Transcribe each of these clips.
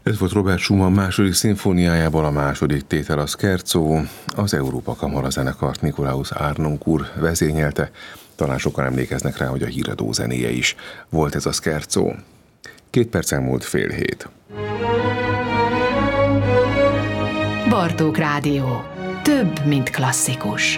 Ez volt Robert Schumann második szimfóniájából a második tétel, a Scherzo. Az Európa Kamara zenekart Nikolaus Arnunk úr vezényelte. Talán sokan emlékeznek rá, hogy a híradó zenéje is volt ez a Scherzo. 2 percen múlt 6:30. Bartók Rádió. Több, mint klasszikus.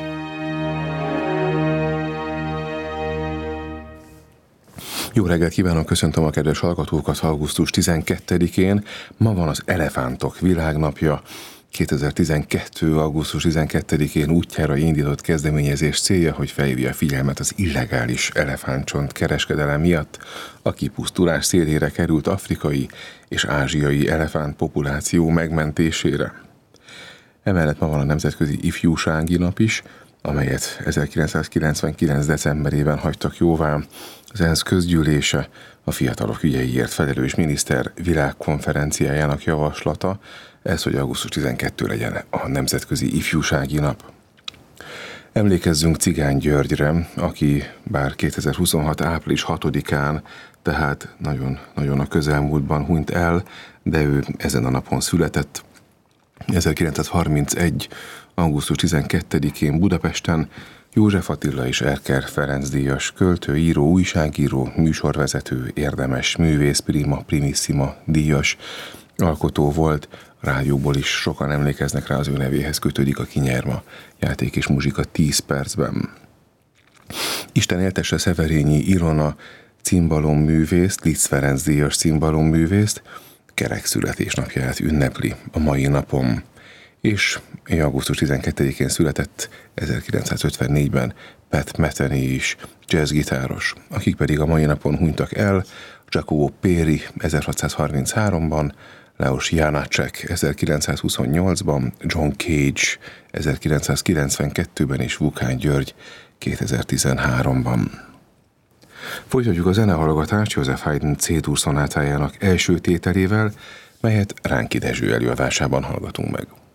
Jó reggelt kívánok, köszöntöm a kedves hallgatókat augusztus 12-én. Ma van az Elefántok világnapja. 2012. augusztus 12-én útjára indított kezdeményezés célja, hogy felhívja a figyelmet az illegális elefántcsont kereskedelem miatt. A kipusztulás szélére került afrikai és ázsiai elefántpopuláció megmentésére. Emellett ma van a Nemzetközi Ifjúsági Nap is, amelyet 1999. decemberében hagytak jóvá. Az ENSZ közgyűlése a fiatalok ügyeiért felelős miniszter világkonferenciájának javaslata, ez, hogy augusztus 12 legyen a Nemzetközi Ifjúsági Nap. Emlékezzünk Cigány Györgyre, aki bár 2026. április 6-án, tehát nagyon a közelmúltban hunyt el, de ő ezen a napon született. 1931. augusztus 12-én Budapesten József Attila és Erker Ferenc díjas költő, író, újságíró, műsorvezető, érdemes művész, prima, primissima díjas alkotó volt. A rádióból is sokan emlékeznek rá, az ő nevéhez kötődik a Kinyerma játék és muzsika 10 percben. Isten éltesse Szeverényi Ilona cimbalom-művészt, Liszt Ferenc díjas cimbalom-művészt, kerek születésnapját ünnepli a mai napon. És augusztus 12-én született 1954-ben Pat Metheny is, jazzgitáros, akik pedig a mai napon hunytak el: Jacobo Peri 1633-ban, Leos Janácsek 1928-ban, John Cage 1992-ben és Vukán György 2013-ban. Folytatjuk a zenehallgatást József Haydn C-dur szonátájának első tételével, melyet Ránki Dezső előadásában hallgatunk meg.